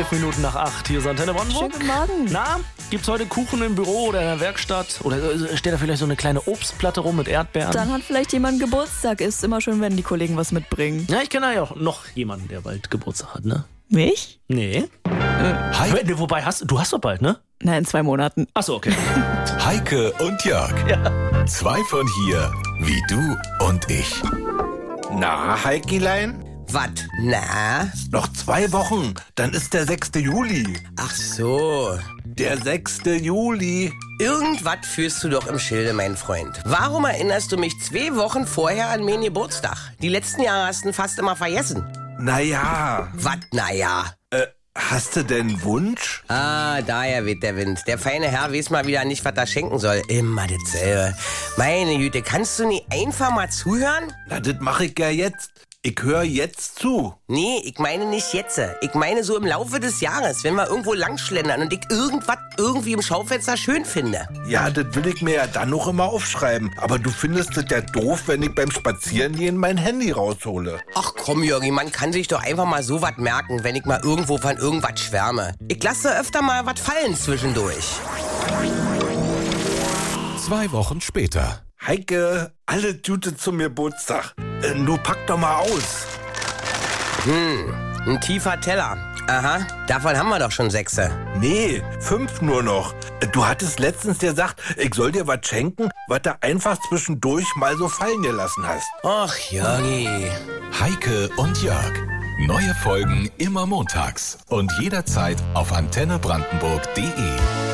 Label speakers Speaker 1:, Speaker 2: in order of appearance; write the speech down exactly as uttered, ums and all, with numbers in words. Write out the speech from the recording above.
Speaker 1: Elf Minuten nach acht. Hier ist Antenne Brandenburg.
Speaker 2: Schönen guten Morgen.
Speaker 1: Na, gibt's heute Kuchen im Büro oder in der Werkstatt? Oder äh, steht da vielleicht so eine kleine Obstplatte rum mit Erdbeeren?
Speaker 2: Dann hat vielleicht jemand Geburtstag. Ist immer schön, wenn die Kollegen was mitbringen.
Speaker 1: Ja, ich kenne ja auch noch jemanden, der bald Geburtstag hat, ne?
Speaker 2: Mich?
Speaker 1: Nee.
Speaker 3: Hi.
Speaker 1: Nee, wobei, hast, du hast doch bald, ne?
Speaker 2: Na, in zwei Monaten.
Speaker 1: Achso, okay.
Speaker 3: Heike und Jörg.
Speaker 1: Ja.
Speaker 3: Zwei von hier, wie du und ich.
Speaker 4: Na, Heikilein?
Speaker 5: Was? Na?
Speaker 4: Noch zwei Wochen, dann ist der sechste Juli.
Speaker 5: Ach so.
Speaker 4: Der sechste Juli.
Speaker 5: Irgendwas führst du doch im Schilde, mein Freund. Warum erinnerst du mich zwei Wochen vorher an meinen Geburtstag? Die letzten Jahre hast du ihn fast immer vergessen.
Speaker 4: Naja,
Speaker 5: Was, naja?
Speaker 4: äh, hast du denn einen Wunsch?
Speaker 5: Ah, daher weht der Wind. Der feine Herr weiß mal wieder nicht, was er schenken soll. Immer dasselbe. Meine Güte, kannst du nie einfach mal zuhören?
Speaker 4: Na, das mache ich ja jetzt. Ich höre jetzt zu.
Speaker 5: Nee, ich meine nicht jetzt. Ich meine so im Laufe des Jahres, wenn wir irgendwo langschlendern und ich irgendwas irgendwie im Schaufenster schön finde.
Speaker 4: Ja, das will ich mir ja dann noch immer aufschreiben. Aber du findest es ja doof, wenn ich beim Spazierengehen mein Handy raushole.
Speaker 5: Ach komm, Jörgi, man kann sich doch einfach mal so was merken, wenn ich mal irgendwo von irgendwas schwärme. Ich lasse öfter mal was fallen zwischendurch.
Speaker 3: Zwei Wochen später.
Speaker 4: Heike, alle Gute zum Geburtstag. Äh, du pack doch mal aus.
Speaker 5: Hm, ein tiefer Teller. Aha, davon haben wir doch schon sechse.
Speaker 4: Nee, fünf nur noch. Äh, Du hattest letztens gesagt, ich soll dir was schenken, was du einfach zwischendurch mal so fallen gelassen hast.
Speaker 5: Ach, Jörgi.
Speaker 3: Heike und Jörg. Neue Folgen immer montags und jederzeit auf antenne brandenburg punkt de.